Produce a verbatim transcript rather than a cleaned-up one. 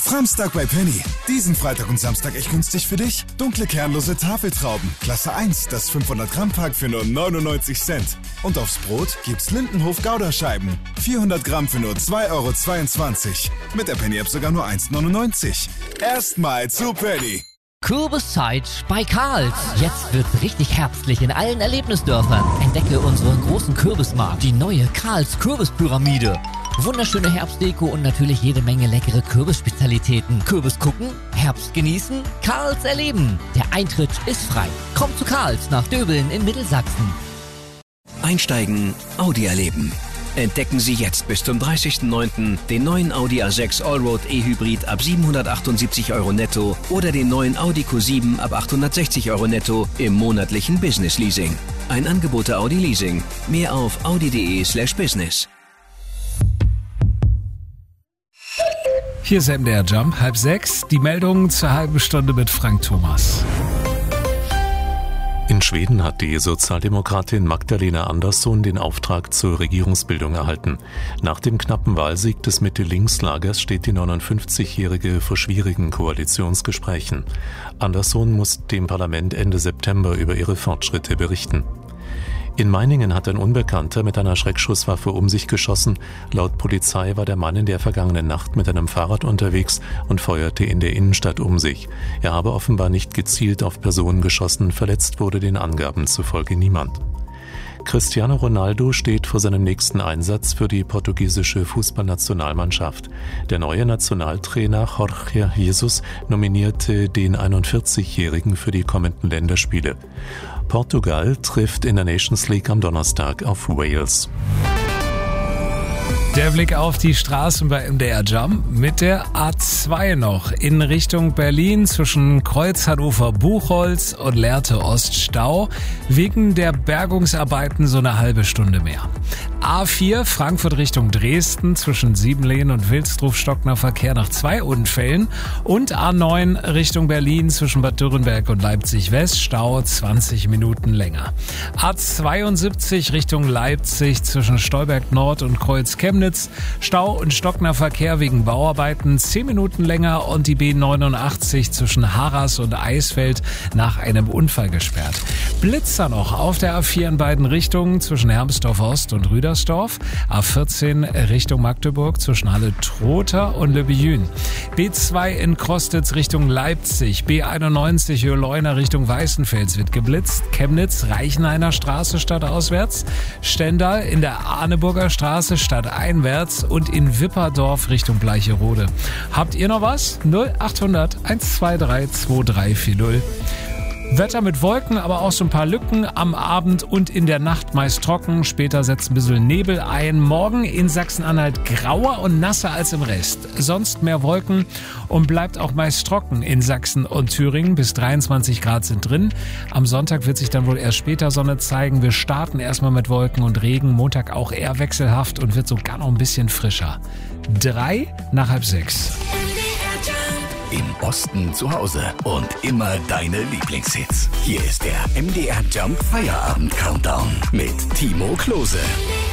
Framstag bei Penny. Diesen Freitag und Samstag echt günstig für dich. Dunkle kernlose Tafeltrauben. Klasse eins, das fünfhundert Gramm Pack für nur neunundneunzig Cent. Und aufs Brot gibt's Lindenhof Gouda-Scheiben. vierhundert Gramm für nur zwei Euro zweiundzwanzig. Mit der Penny-App sogar nur eins neunundneunzig. Erstmal zu Penny. Kürbiszeit bei Karls. Jetzt wird's richtig herbstlich in allen Erlebnisdörfern. Entdecke unseren großen Kürbismarkt, die neue Karls Kürbispyramide. Wunderschöne Herbstdeko und natürlich jede Menge leckere Kürbisspezialitäten. Kürbis gucken, Herbst genießen, Karls erleben. Der Eintritt ist frei. Kommt zu Karls nach Döbeln in Mittelsachsen. Einsteigen, Audi erleben. Entdecken Sie jetzt bis zum dreißigsten neunten den neuen Audi A sechs Allroad E-Hybrid ab siebenhundertachtundsiebzig Euro netto oder den neuen Audi Q sieben ab achthundertsechzig Euro netto im monatlichen Business Leasing. Ein Angebot der Audi Leasing. Mehr auf audi.de slash business. Hier ist M D R Jump, halb sechs. Die Meldungen zur halben Stunde mit Frank Thomas. In Schweden hat die Sozialdemokratin Magdalena Andersson den Auftrag zur Regierungsbildung erhalten. Nach dem knappen Wahlsieg des Mitte-Links-Lagers steht die neunundfünfzigjährige vor schwierigen Koalitionsgesprächen. Andersson muss dem Parlament Ende September über ihre Fortschritte berichten. In Meiningen hat ein Unbekannter mit einer Schreckschusswaffe um sich geschossen. Laut Polizei war der Mann in der vergangenen Nacht mit einem Fahrrad unterwegs und feuerte in der Innenstadt um sich. Er habe offenbar nicht gezielt auf Personen geschossen, verletzt wurde den Angaben zufolge niemand. Cristiano Ronaldo steht vor seinem nächsten Einsatz für die portugiesische Fußballnationalmannschaft. Der neue Nationaltrainer Jorge Jesus nominierte den einundvierzigjährigen für die kommenden Länderspiele. Portugal trifft in der Nations League am Donnerstag auf Wales. Der Blick auf die Straßen bei M D R Jump mit der A zwei noch in Richtung Berlin zwischen Kreuz Hannover-Buchholz und Lehrte Ost Stau. Wegen der Bergungsarbeiten so eine halbe Stunde mehr. A vier Frankfurt Richtung Dresden zwischen Siebenlehen und Wilsdruf-Stockner Verkehr nach zwei Unfällen. Und A neun Richtung Berlin zwischen Bad Dürrenberg und Leipzig West Stau zwanzig Minuten länger. A zweiundsiebzig Richtung Leipzig zwischen Stolberg Nord und Kreuz Chemnitz. Stau und Stockner Verkehr wegen Bauarbeiten zehn Minuten länger und die B neunundachtzig zwischen Harras und Eisfeld nach einem Unfall gesperrt. Blitzer noch auf der A vier in beiden Richtungen zwischen Hermsdorf Ost und Rüdersdorf. A vierzehn Richtung Magdeburg zwischen Halle-Trotha und Le Billun. B zwei in Krostitz Richtung Leipzig. B einundneunzig Höhe-Leuna Richtung Weißenfels wird geblitzt. Chemnitz Reichenhainer Straße stadtauswärts. Stendal in der Arneburger Straße stadteinwärts und in Wipperdorf Richtung Bleicherode. Habt ihr noch was? null achthundert eins zwei drei zwei drei vier null. Wetter mit Wolken, aber auch so ein paar Lücken am Abend und in der Nacht meist trocken. Später setzt ein bisschen Nebel ein. Morgen in Sachsen-Anhalt grauer und nasser als im Rest. Sonst mehr Wolken und bleibt auch meist trocken in Sachsen und Thüringen. Bis dreiundzwanzig Grad sind drin. Am Sonntag wird sich dann wohl erst später Sonne zeigen. Wir starten erstmal mit Wolken und Regen. Montag auch eher wechselhaft und wird sogar noch ein bisschen frischer. Drei nach halb sechs. Im Osten zu Hause und immer deine Lieblingshits. Hier ist der M D R Jump Feierabend Countdown mit Timo Klose.